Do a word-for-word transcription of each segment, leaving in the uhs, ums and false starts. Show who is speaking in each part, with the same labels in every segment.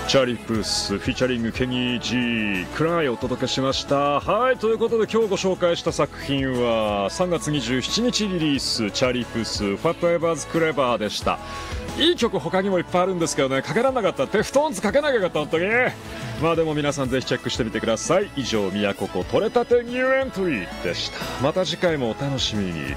Speaker 1: チャーリー・プースフィーチャリングケニー・ジーくらいお届けしました。はい、ということで今日ご紹介した作品はさんがつにじゅうしちにちリリース、チャーリー・プース Whatever's Clever でした。いい曲他にもいっぱいあるんですけどね、かけられなかった。テフトーンズかけなきゃよかった本当に。まあでも皆さんぜひチェックしてみてください。以上、宮古子取れたてニューエントリーでした。また次回もお楽しみに。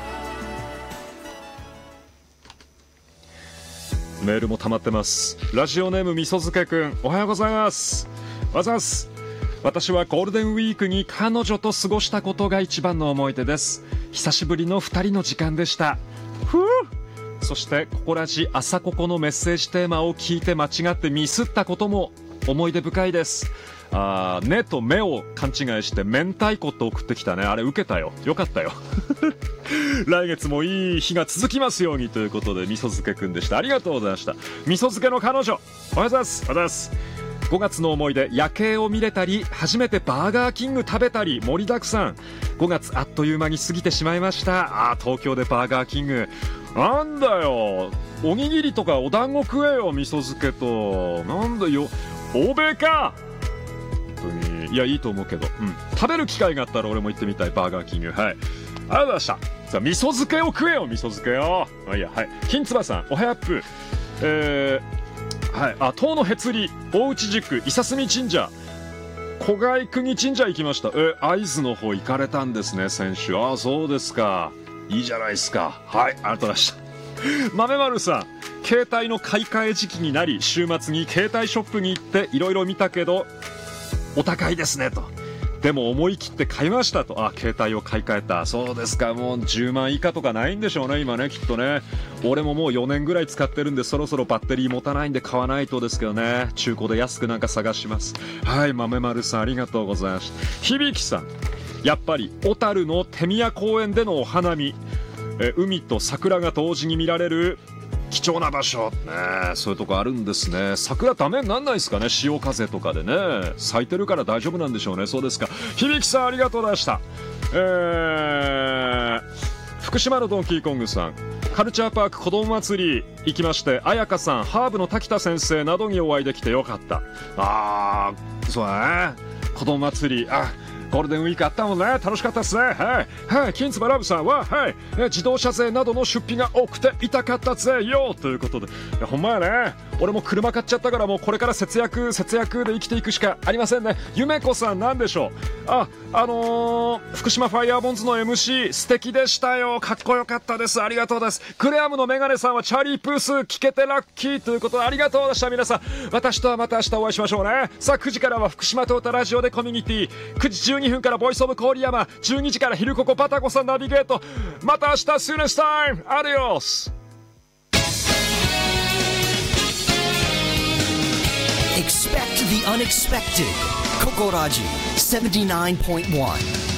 Speaker 1: メールも溜まってます。ラジオネームみそ漬けくん、おはようございます。おはようございます。私はゴールデンウィークに彼女と過ごしたことが一番の思い出です。久しぶりのふたりの時間でした。ふう。そしてココラジ朝ココのメッセージテーマを聞いて間違ってミスったことも思い出深いです。あー、ねと目を勘違いして明太子って送ってきたね。あれ受けたよ。よかったよ。来月もいい日が続きますようにということで、みそ漬けくんでした。ありがとうございました。みそ漬けの彼女、おはようございます。おはようございます。ごがつの思い出、夜景を見れたり、初めてバーガーキング食べたり、盛りだくさん。ごがつあっという間に過ぎてしまいました。あー、東京でバーガーキング。なんだよ、おにぎりとかお団子食えよ、みそ漬けと。なんだよ、欧米か。本当にいや、いいと思うけど、うん、食べる機会があったら俺も行ってみたい、バーガーキング。はい、ありがとうございました。さあ、味噌漬けを食えよ、味噌漬けよ。あ、いや、はい。金つばさん、おはやっぷ。えー、はい。あ、遠野へつり、大内塾、伊佐住神社、小貝国神社行きました。え、会津の方行かれたんですね、先週。あ、そうですか。いいじゃないですか。はい、ありがとうございました。豆丸さん、携帯の買い替え時期になり、週末に携帯ショップに行っていろいろ見たけど、お高いですねと。でも思い切って買いましたと。あ、携帯を買い替えた。そうですか。もうじゅうまん以下とかないんでしょうね、今ね、きっとね。俺ももうよねんぐらい使ってるんで、そろそろバッテリー持たないんで買わないとですけどね。中古で安くなんか探します。はい、豆丸さん、ありがとうございました。響さん、やっぱり小樽の手宮公園でのお花見、え海と桜が同時に見られる貴重な場所、ね、そういうとこあるんですね。桜ダメになんないですかね、潮風とかでね。咲いてるから大丈夫なんでしょうね。そうですか。響さん、ありがとうございました。えー、福島のドンキーコングさん、カルチャーパーク子ども祭り行きまして、彩香さん、ハーブの滝田先生などにお会いできてよかった。あー、そうだね、子ども祭り、あ、ゴールデンウィークあったもんね。楽しかったですね。はい。はい。金妻ラブさんは、はい。自動車税などの出費が多くて痛かったぜよということで。いや、ほんまやね。俺も車買っちゃったから、もうこれから節約、節約で生きていくしかありませんね。ゆめこさん、なんでしょう。あ、あのー、福島ファイヤーボンズの エムシー 素敵でしたよ。かっこよかったです。ありがとうです。クレアムのメガネさんはチャーリープース聞けてラッキーということで、ありがとうでした。皆さん、私とはまた明日お会いしましょうね。さあ、くじからは福島トータラジオでコミュニティ、くじじゅうにふんからボイスオブ郡山、じゅうにじから昼ココパタコさんナビゲート。また明日、See you next time! アディオス!
Speaker 2: Expect the unexpected. Kokoraji seventy-nine point one.